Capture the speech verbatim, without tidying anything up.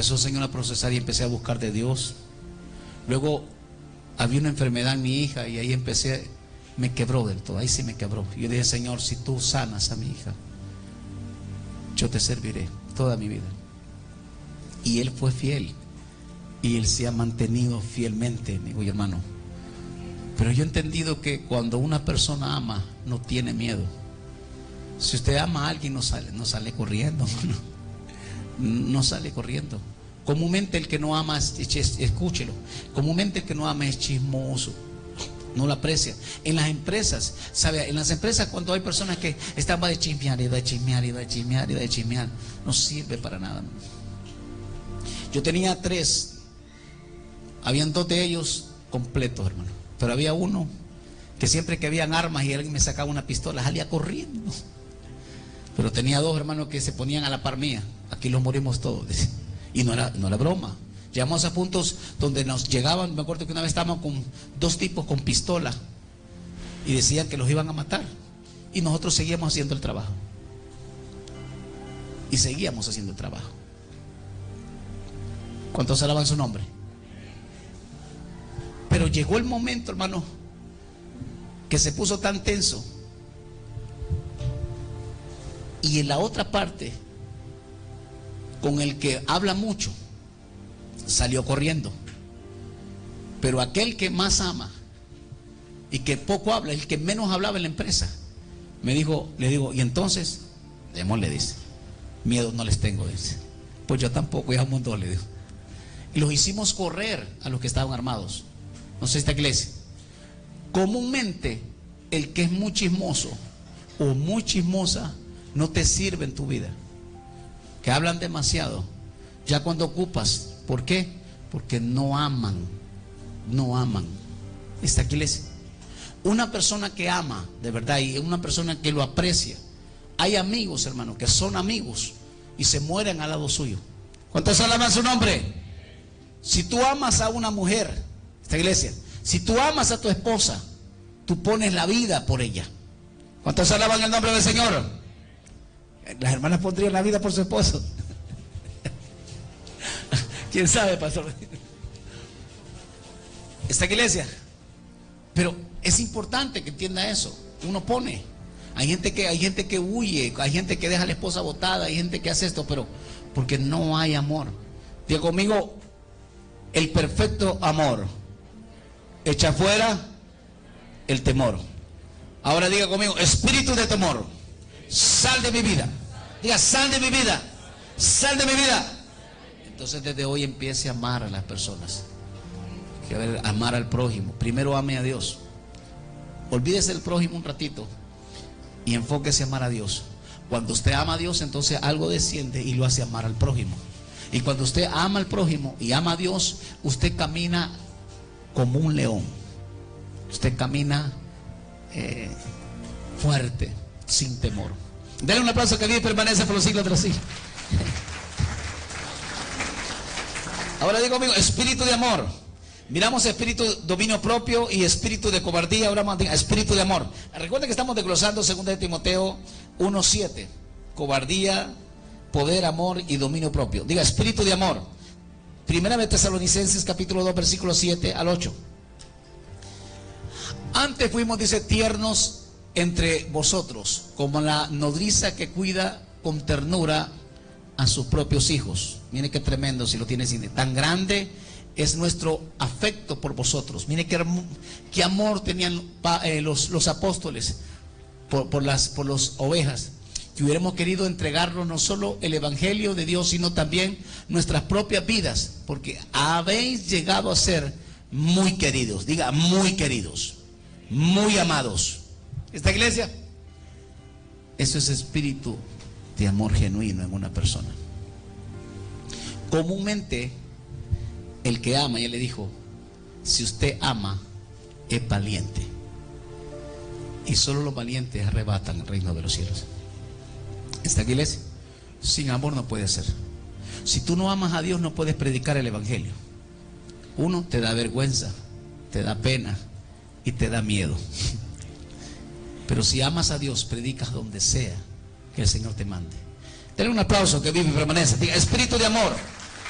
empezó el Señor a procesar y empecé a buscar de Dios. Luego había una enfermedad en mi hija y ahí empecé, me quebró del todo, ahí sí me quebró. Yo dije, Señor, si tú sanas a mi hija, yo te serviré toda mi vida. Y él fue fiel y él se ha mantenido fielmente, amigo y hermano. Pero yo he entendido que cuando una persona ama, no tiene miedo. Si usted ama a alguien, no sale, no sale corriendo, no, no sale corriendo. Comúnmente el que no ama, es, es, escúchelo, comúnmente el que no ama es chismoso, no lo aprecia. En las empresas, ¿sabe? En las empresas cuando hay personas que están va de chismear y de chismear y de chismear y de chismear, no sirve para nada. Yo tenía tres, habían dos de ellos completos, hermano, pero había uno que siempre que habían armas y alguien me sacaba una pistola, salía corriendo. Pero tenía dos hermanos que se ponían a la par mía. Aquí los morimos todos. Y no era, no era broma. Llegamos a puntos donde nos llegaban. Me acuerdo que una vez estábamos con dos tipos con pistola y decían que los iban a matar. Y nosotros seguíamos haciendo el trabajo. Y seguíamos haciendo el trabajo. ¿Cuántos alaban su nombre? Pero llegó el momento, hermano, que se puso tan tenso. Y en la otra parte, con el que habla mucho, salió corriendo. Pero aquel que más ama y que poco habla, el que menos hablaba en la empresa, me dijo, le digo, y entonces, démosle, dice, miedo no les tengo, dice. Pues yo tampoco, ya un montón, le digo. Y los hicimos correr a los que estaban armados. No sé esta iglesia. Comúnmente, el que es muy chismoso o muy chismosa no te sirve en tu vida. Que hablan demasiado. Ya cuando ocupas, ¿por qué? Porque no aman. No aman. Esta iglesia. Una persona que ama de verdad y una persona que lo aprecia. Hay amigos, hermano, que son amigos y se mueren al lado suyo. ¿Cuántos alaban su nombre? Si tú amas a una mujer, esta iglesia, si tú amas a tu esposa, tú pones la vida por ella. ¿Cuántos alaban el nombre del Señor? Las hermanas pondrían la vida por su esposo. ¿Quién sabe, pastor? Esta iglesia. Pero es importante que entienda eso. Uno pone. Hay gente que, hay gente que huye, hay gente que deja a la esposa botada, hay gente que hace esto, pero porque no hay amor. Diga conmigo, el perfecto amor echa fuera el temor. Ahora diga conmigo, espíritu de temor, sal de mi vida. Diga, sal de mi vida, sal de mi vida. Entonces desde hoy empiece a amar a las personas. Que ver, amar al prójimo. Primero ame a Dios. Olvídese del prójimo un ratito y enfóquese a amar a Dios. Cuando usted ama a Dios, entonces algo desciende y lo hace amar al prójimo. Y cuando usted ama al prójimo y ama a Dios, usted camina como un león. Usted camina eh, fuerte, sin temor. Dale un aplauso que vive y permanece por los siglos de los siglos. Ahora digo, amigo, espíritu de amor. Miramos espíritu de dominio propio y espíritu de cobardía. Ahora vamos a espíritu de amor. Recuerden que estamos desglosando segunda de Timoteo uno siete. Cobardía, poder, amor y dominio propio. Diga, espíritu de amor. Primera de Tesalonicenses capítulo dos versículos siete al ocho. Antes fuimos, dice, tiernos entre vosotros, como la nodriza que cuida con ternura a sus propios hijos. Mire qué tremendo, si lo tiene cine. Tan grande es nuestro afecto por vosotros. Mire qué, qué amor tenían eh, los, los apóstoles por, por las por las ovejas. Que hubiéramos querido entregarnos no solo el evangelio de Dios, sino también nuestras propias vidas, porque habéis llegado a ser muy queridos. Diga, muy queridos, muy amados. Esta iglesia, eso es espíritu de amor genuino en una persona. Comúnmente el que ama, ya le dijo, si usted ama, es valiente. Y solo los valientes arrebatan el reino de los cielos. Esta iglesia, sin amor no puede ser. Si tú no amas a Dios, no puedes predicar el evangelio. Uno, te da vergüenza, te da pena y te da miedo. Pero si amas a Dios, predicas donde sea que el Señor te mande. Denle un aplauso que vive y permanece. Diga, espíritu de amor.